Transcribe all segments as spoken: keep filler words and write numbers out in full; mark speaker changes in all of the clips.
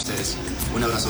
Speaker 1: ustedes. Un abrazo.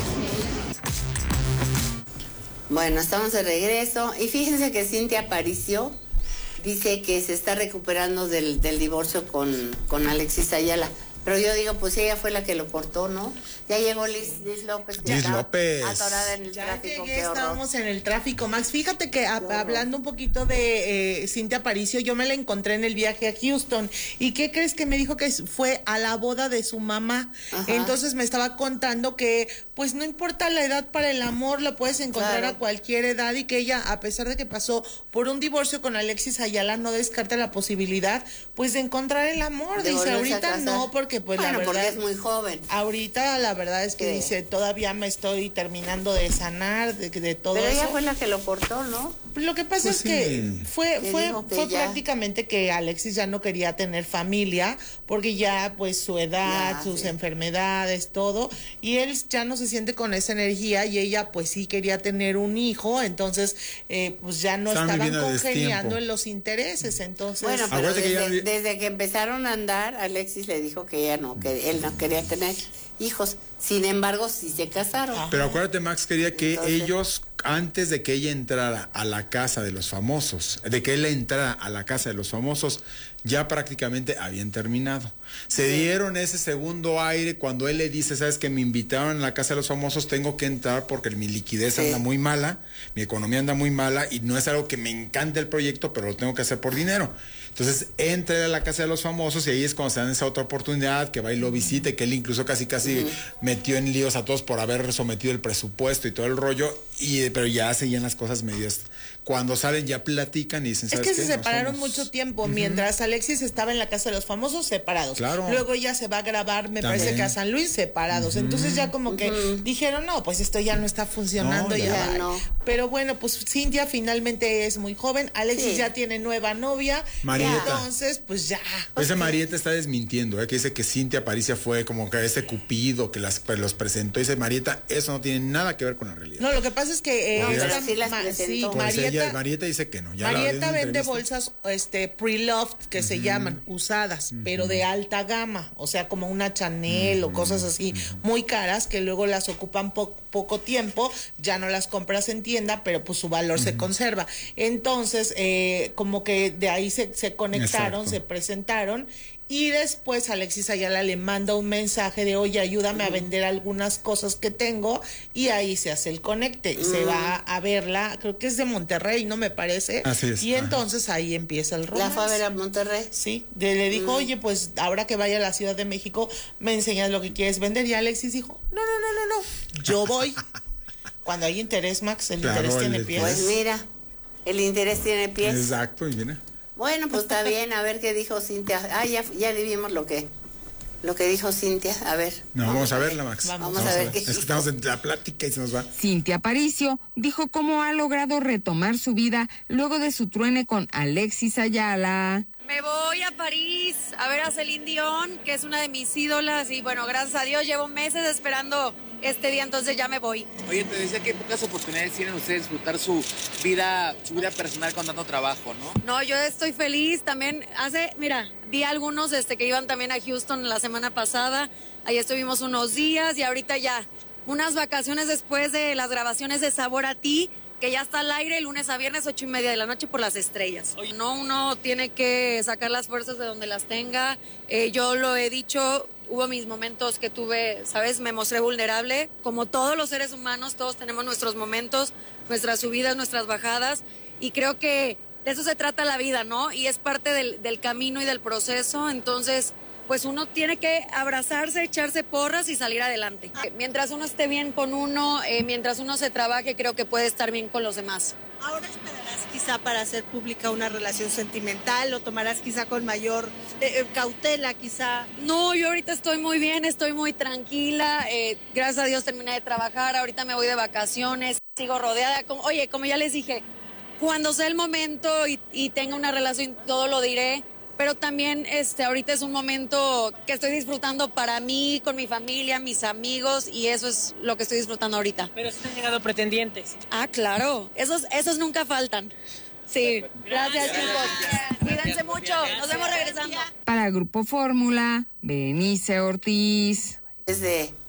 Speaker 2: Bueno, estamos de regreso y fíjense que Cintia Aparicio dice que se está recuperando del, del divorcio con, con Alexis Ayala. Pero yo digo, pues ella fue la que lo cortó, ¿no? Ya llegó Liz, Liz López. Que
Speaker 3: Liz López.
Speaker 2: Atorada en el
Speaker 4: ya
Speaker 2: tráfico.
Speaker 4: Llegué, estábamos en el tráfico, Max. Fíjate que a, hablando un poquito de eh, Cintia Aparicio, yo me la encontré en el viaje a Houston. ¿Y qué crees que me dijo? Que fue a la boda de su mamá. Ajá. Entonces me estaba contando que, pues no importa la edad para el amor, la puedes encontrar claro. a cualquier edad, y que ella, a pesar de que pasó por un divorcio con Alexis Ayala, no descarta la posibilidad, pues de encontrar el amor. De Dice, ahorita no, porque pues
Speaker 2: bueno,
Speaker 4: la verdad
Speaker 2: porque es muy joven.
Speaker 4: Ahorita la verdad es que sí. dice, todavía me estoy terminando de sanar de, de todo
Speaker 2: Pero
Speaker 4: eso.
Speaker 2: ella fue la que lo cortó, ¿no?
Speaker 4: Lo que pasa pues es sí. que fue fue que fue ya... prácticamente que Alexis ya no quería tener familia, porque ya pues su edad, ya, sus sí. enfermedades, todo, y él ya no se siente con esa energía, y ella pues sí quería tener un hijo, entonces eh, pues ya no Están estaban congeniando en los intereses, entonces...
Speaker 2: Bueno, pero desde que, ya... desde que empezaron a andar, Alexis le dijo que ella no, que él no quería tener hijos, sin embargo sí se casaron.
Speaker 3: Pero acuérdate, Max quería que
Speaker 2: entonces...
Speaker 3: ellos, antes de que ella entrara a la casa de los famosos, de que él entrara a la casa de los famosos, ya prácticamente habían terminado. Se sí. dieron ese segundo aire cuando él le dice, sabes que me invitaron a la casa de los famosos, tengo que entrar porque mi liquidez sí. anda muy mala, mi economía anda muy mala, y no es algo que me encante el proyecto, pero lo tengo que hacer por dinero. Entonces entra a la casa de los famosos, y ahí es cuando se dan esa otra oportunidad, que va y lo visite, que él incluso casi casi uh-huh. metió en líos a todos por haber sometido el presupuesto y todo el rollo, y pero ya seguían las cosas medias. Cuando salen ya platican y dicen, ¿sabes
Speaker 4: Es que
Speaker 3: qué?
Speaker 4: se separaron
Speaker 3: somos...
Speaker 4: mucho tiempo, uh-huh. mientras Alexis estaba en la casa de los famosos, separados.
Speaker 3: Claro.
Speaker 4: Luego ella se va a grabar, me También. parece que a San Luis, separados. Uh-huh. Entonces ya como que uh-huh. dijeron, no, pues esto ya no está funcionando.
Speaker 3: No,
Speaker 4: ya
Speaker 3: ya
Speaker 4: va.
Speaker 2: no.
Speaker 4: Pero bueno, pues Cintia finalmente es muy joven, Alexis sí. ya tiene nueva novia.
Speaker 3: Marieta.
Speaker 4: Entonces, pues ya.
Speaker 3: Esa Marieta está desmintiendo, ¿eh? Que dice que Cintia Aparicio fue como que ese cupido que las, pues, los presentó. Dice Marieta, eso no tiene nada que ver con la realidad.
Speaker 4: No, lo que pasa es que... Eh,
Speaker 2: no,
Speaker 4: esta,
Speaker 2: pero sí las
Speaker 4: ma, sí,
Speaker 3: pues
Speaker 4: Marieta,
Speaker 3: ella, Marieta dice que no. Ya
Speaker 4: Marieta vende bolsas este, pre-loved, que uh-huh. se llaman, usadas, uh-huh. pero de alta gama, o sea, como una Chanel uh-huh. o cosas así, uh-huh. muy caras, que luego las ocupan po- poco tiempo, ya no las compras en tienda, pero pues su valor uh-huh. se conserva. Entonces, eh, como que de ahí se, se conectaron, Exacto. se presentaron, y después Alexis Ayala le manda un mensaje de, oye, ayúdame uh-huh. a vender algunas cosas que tengo, y ahí se hace el conecte, uh-huh. se va a verla, creo que es de Monterrey, ¿no? Me parece.
Speaker 3: Así es.
Speaker 4: Y entonces uh-huh. ahí empieza el romance.
Speaker 2: ¿La fue a ver a Monterrey?
Speaker 4: Sí, de, le dijo, uh-huh. oye, pues ahora que vaya a la Ciudad de México, me enseñas lo que quieres vender, y Alexis dijo, no, no, no, no, no, yo voy. Cuando hay interés, Max, el claro, interés tiene pies.
Speaker 2: Pues mira, el interés tiene pies.
Speaker 3: Exacto, y mira.
Speaker 2: Bueno, pues está bien, a ver qué dijo Cintia. Ah, ya, ya le vimos lo que, lo que dijo Cintia, a ver.
Speaker 3: No, vamos, vamos a verla, Max.
Speaker 2: Vamos, vamos a ver, a ver.
Speaker 3: qué Es que estamos en la plática y se nos va.
Speaker 5: Cintia Aparicio dijo cómo ha logrado retomar su vida luego de su truene con Alexis Ayala.
Speaker 6: Me voy a París a ver a Celine Dion, que es una de mis ídolas, y bueno, gracias a Dios llevo meses esperando este día, entonces ya me voy.
Speaker 7: Oye, te decía que pocas oportunidades tienen ustedes de disfrutar su vida, su vida personal con tanto trabajo, ¿no?
Speaker 6: No, yo estoy feliz también. Hace, mira, vi algunos este, que iban también a Houston la semana pasada, ahí estuvimos unos días, y ahorita ya unas vacaciones después de las grabaciones de Sabor a Ti, que ya está al aire lunes a viernes, ocho y media de la noche por Las Estrellas. Oye. No, uno tiene que sacar las fuerzas de donde las tenga. Eh, yo lo he dicho, hubo mis momentos que tuve, ¿sabes? Me mostré vulnerable. Como todos los seres humanos, todos tenemos nuestros momentos, nuestras subidas, nuestras bajadas. Y creo que de eso se trata la vida, ¿no? Y es parte del, del camino y del proceso. Entonces, pues uno tiene que abrazarse, echarse porras y salir adelante. Mientras uno esté bien con uno, eh, mientras uno se trabaje, creo que puede estar bien con los demás.
Speaker 8: ¿Ahora esperarás quizá para hacer pública una relación sentimental o tomarás quizá con mayor eh, cautela quizá?
Speaker 6: No, yo ahorita estoy muy bien, estoy muy tranquila, eh, gracias a Dios terminé de trabajar, ahorita me voy de vacaciones, sigo rodeada, como, oye, como ya les dije, cuando sea el momento y, y tenga una relación, todo lo diré. Pero también este, ahorita es un momento que estoy disfrutando para mí, con mi familia, mis amigos, y eso es lo que estoy disfrutando ahorita.
Speaker 9: Pero sí han llegado pretendientes.
Speaker 6: Ah, claro, esos, esos nunca faltan. Sí, gracias, gracias chicos. Cuídense mucho, nos vemos regresando.
Speaker 5: Para Grupo Fórmula, Berenice Ortiz.
Speaker 2: Desde